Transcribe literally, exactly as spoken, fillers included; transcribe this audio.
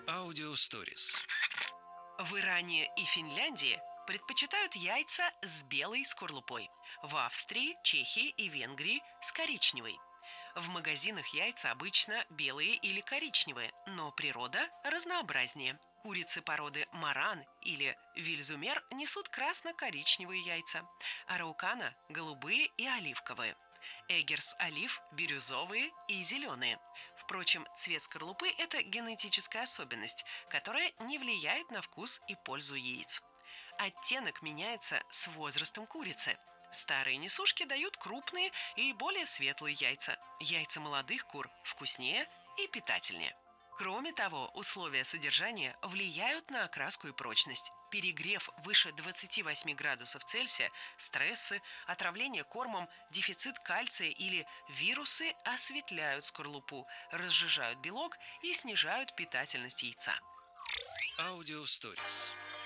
Аудио Stories. В Иране и Финляндии предпочитают яйца с белой скорлупой. В Австрии, Чехии и Венгрии с коричневой. В магазинах яйца обычно белые или коричневые, но природа разнообразнее. Курицы породы маран или вильзумер несут красно-коричневые яйца, араукана – голубые и оливковые. Эггерс олив – бирюзовые и зеленые. Впрочем, цвет скорлупы – это генетическая особенность, которая не влияет на вкус и пользу яиц. Оттенок меняется с возрастом курицы. Старые несушки дают крупные и более светлые яйца. Яйца молодых кур вкуснее и питательнее. Кроме того, условия содержания влияют на окраску и прочность. Перегрев выше двадцати восьми градусов Цельсия, стрессы, отравление кормом, дефицит кальция или вирусы осветляют скорлупу, разжижают белок и снижают питательность яйца. Аудио Stories.